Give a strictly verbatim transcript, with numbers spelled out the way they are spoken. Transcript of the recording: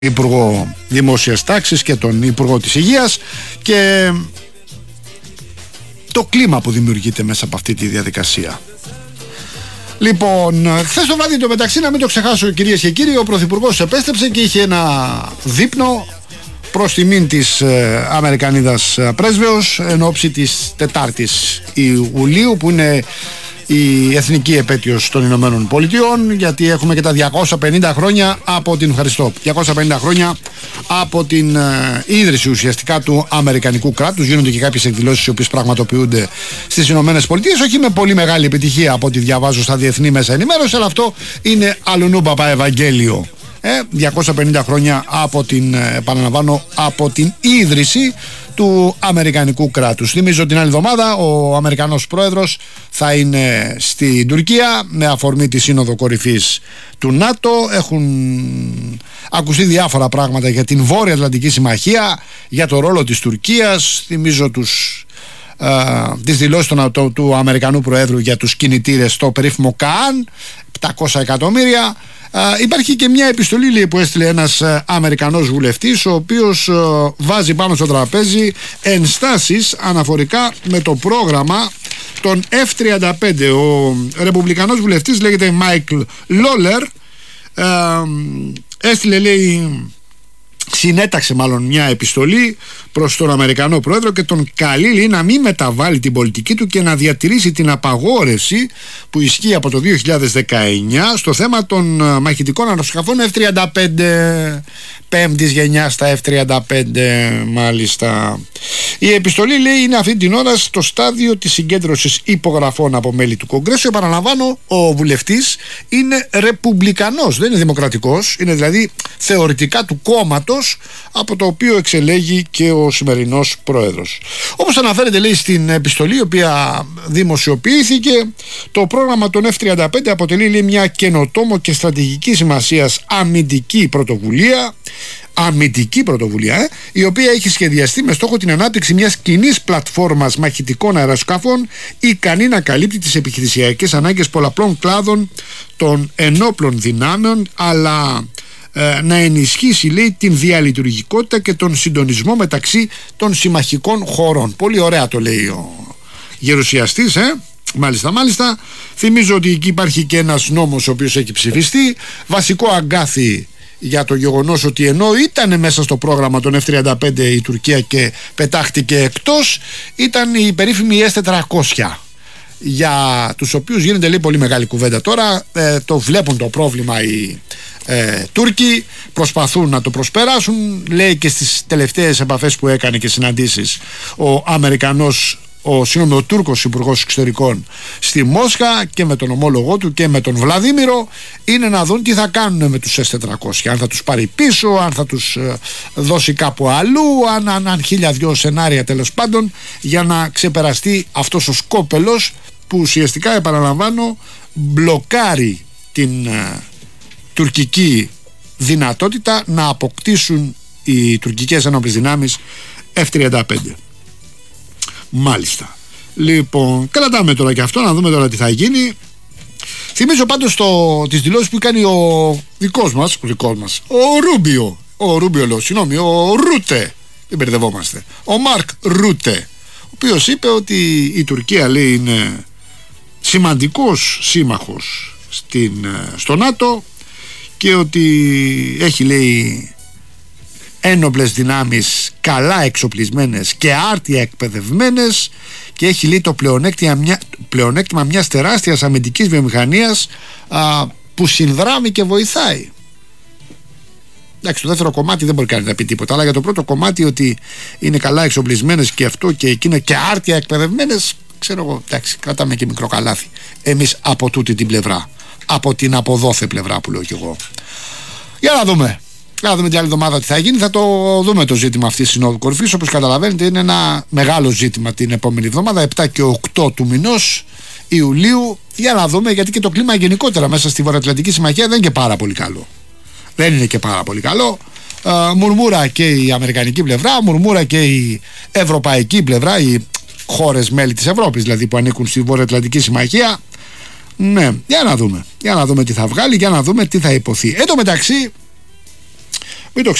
Υπουργό Δημόσιας Τάξης και τον Υπουργό της Υγείας και το κλίμα που δημιουργείται μέσα από αυτή τη διαδικασία. Λοιπόν, χθες το βράδυ, το μεταξύ, να μην το ξεχάσω κυρίες και κύριοι, ο Πρωθυπουργός επέστρεψε και είχε ένα δείπνο προς τιμήν της ε, Αμερικανίδας πρέσβεως εν ώψη της τετάρτης Ιουλίου, που είναι η εθνική επέτειος των Ηνωμένων Πολιτειών, γιατί έχουμε και τα διακόσια πενήντα χρόνια από την ευχαριστώ, διακόσια πενήντα χρόνια από την ε, ίδρυση ουσιαστικά του Αμερικανικού κράτους. Γίνονται και κάποιες εκδηλώσεις οι οποίες πραγματοποιούνται στις Ηνωμένες Πολιτείες, όχι με πολύ μεγάλη επιτυχία από ό,τι διαβάζω στα διεθνή μέσα ενημέρωση, αλλά αυτό είναι αλλουνού παπά Ευαγγέλιο. Ε, διακόσια πενήντα χρόνια από την, επαναλαμβάνω, από την ίδρυση του Αμερικανικού κράτους. Θυμίζω την άλλη εβδομάδα ο Αμερικανός πρόεδρος θα είναι στην Τουρκία με αφορμή τη Σύνοδο Κορυφής του ΝΑΤΟ. Έχουν ακουστεί διάφορα πράγματα για την Βόρεια Ατλαντική Συμμαχία, για το ρόλο της Τουρκίας. Θυμίζω τους Uh, τις δηλώσεις του, του, του Αμερικανού Προέδρου για τους κινητήρες στο περίφημο ΚΑΑΝ, επτακόσια εκατομμύρια. Uh, υπάρχει και μια επιστολή, λέει, που έστειλε ένας uh, Αμερικανός βουλευτής, ο οποίος uh, βάζει πάνω στο τραπέζι ενστάσεις αναφορικά με το πρόγραμμα των εφ τριάντα πέντε. Ο ρεπουμπλικανός βουλευτής λέγεται Μάικλ Λόλερ, uh, έστειλε, λέει, συνέταξε μάλλον μια επιστολή προς τον Αμερικανό Πρόεδρο και τον καλεί, λέει, να μην μεταβάλει την πολιτική του και να διατηρήσει την απαγόρευση που ισχύει από το δύο χιλιάδες δεκαεννιά στο θέμα των μαχητικών αεροσκαφών εφ τριάντα πέντε, πέμπτης γενιάς τα εφ τριάντα πέντε μάλιστα. Η επιστολή, λέει, είναι αυτή την ώρα στο στάδιο της συγκέντρωσης υπογραφών από μέλη του Κογκρέσου. Επαναλαμβάνω, ο βουλευτής είναι ρεπουμπλικανός, δεν είναι δημοκρατικός, είναι δηλαδή θεωρητικά του κόμματος από το οποίο εξελέγει και ο σημερινός πρόεδρος. Όπως αναφέρεται, λέει, στην επιστολή η οποία δημοσιοποιήθηκε, το πρόγραμμα των εφ τριάντα πέντε αποτελεί, λέει, μια καινοτόμο και στρατηγική σημασίας αμυντική πρωτοβουλία αμυντική πρωτοβουλία ε, η οποία έχει σχεδιαστεί με στόχο την ανάπτυξη μιας κοινής πλατφόρμας μαχητικών αεροσκαφών ικανή να καλύπτει τις επιχειρησιακές ανάγκες πολλαπλών κλάδων των ενόπλων δυνάμεων, αλλά ε, να ενισχύσει, λέει, την διαλειτουργικότητα και τον συντονισμό μεταξύ των συμμαχικών χωρών. Πολύ ωραία το λέει ο γερουσιαστής, ε. Μάλιστα, μάλιστα. Θυμίζω ότι εκεί υπάρχει και ένας νόμος ο οποίος έχει ψηφιστεί, βασικό αγκάθι για το γεγονός ότι ενώ ήταν μέσα στο πρόγραμμα των εφ τριάντα πέντε η Τουρκία και πετάχτηκε εκτός, ήταν η περίφημη ες τετρακόσια, για τους οποίους γίνεται, λέει, πολύ μεγάλη κουβέντα τώρα. Ε, το βλέπουν το πρόβλημα οι ε, Τούρκοι, προσπαθούν να το προσπεράσουν. Λέει και στις τελευταίες επαφές που έκανε και συναντήσεις ο Αμερικανός ο, συγγνώμη, ο Τούρκος Υπουργός Εξωτερικών στη Μόσχα και με τον ομόλογό του και με τον Βλαδίμηρο, είναι να δουν τι θα κάνουν με τους ες τετρακόσια, αν θα τους πάρει πίσω, αν θα τους ε, δώσει κάπου αλλού, αν, αν, αν χίλια δυο σενάρια τέλος πάντων, για να ξεπεραστεί αυτός ο σκόπελος που ουσιαστικά, επαναλαμβάνω, μπλοκάρει την ε, τουρκική δυνατότητα να αποκτήσουν οι τουρκικές ενόπλες δυνάμεις εφ τριάντα πέντε. Μάλιστα. Λοιπόν, κρατάμε τώρα και αυτό, να δούμε τώρα τι θα γίνει. Θυμίζω πάντως το, τις δηλώσεις που κάνει ο δικός μας, ο δικός μας, ο Ρούμπιο, ο Ρούμπιο λέω, συγγνώμη, ο Ρούτε, δεν μπερδευόμαστε, ο Μάρκ Ρούτε, ο οποίος είπε ότι η Τουρκία, λέει, είναι σημαντικός σύμμαχος στην, στο ΝΑΤΟ και ότι έχει, λέει, ένοπλες δυνάμεις καλά εξοπλισμένες και άρτια εκπαιδευμένες και έχει, λέει, το πλεονέκτημα, μια, πλεονέκτημα μιας τεράστιας αμυντικής βιομηχανίας α, που συνδράμει και βοηθάει. Εντάξει, το δεύτερο κομμάτι δεν μπορεί κανείς να πει τίποτα, αλλά για το πρώτο κομμάτι, ότι είναι καλά εξοπλισμένες και αυτό και εκείνο και άρτια εκπαιδευμένες, ξέρω εγώ, εντάξει, κρατάμε και μικρό καλάθι εμείς από τούτη την πλευρά, από την αποδόθε πλευρά που λέω κι εγώ. Για να δούμε. Να δούμε την άλλη εβδομάδα τι θα γίνει. Θα το δούμε το ζήτημα αυτής της Συνόδου Κορυφής. Όπως καταλαβαίνετε, είναι ένα μεγάλο ζήτημα την επόμενη εβδομάδα, επτά και οκτώ του μηνός Ιουλίου. Για να δούμε, γιατί και το κλίμα γενικότερα μέσα στη Βορειοατλαντική Συμμαχία δεν είναι και πάρα πολύ καλό. Δεν είναι και πάρα πολύ καλό. Ε, μουρμούρα και η αμερικανική πλευρά, μουρμούρα και η ευρωπαϊκή πλευρά, οι χώρες μέλη της Ευρώπης δηλαδή που ανήκουν στη Βορειοατλαντική Συμμαχία. Ναι, για να δούμε. Για να δούμε τι θα βγάλει, για να δούμε τι θα υποθεί. Εν τω μεταξύ, Μην το